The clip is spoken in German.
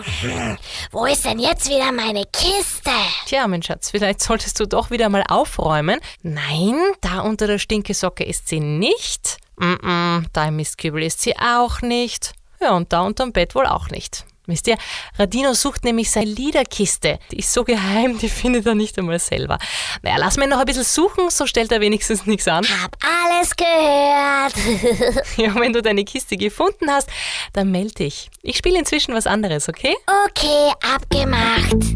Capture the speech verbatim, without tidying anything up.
Wo ist denn jetzt wieder meine Kiste? Tja, mein Schatz, vielleicht solltest du doch wieder mal aufräumen. Nein, da unter der Stinkesocke ist sie nicht. Mm-mm, da im Mistkübel ist sie auch nicht. Ja, und da unterm Bett wohl auch nicht. Wisst ihr, Radino sucht nämlich seine Liederkiste. Die ist so geheim, die findet er nicht einmal selber. Naja, lass mir noch ein bisschen suchen, so stellt er wenigstens nichts an. Hab alles gehört. Ja, wenn du deine Kiste gefunden hast, dann melde dich. Ich spiele inzwischen was anderes, okay? Okay, abgemacht.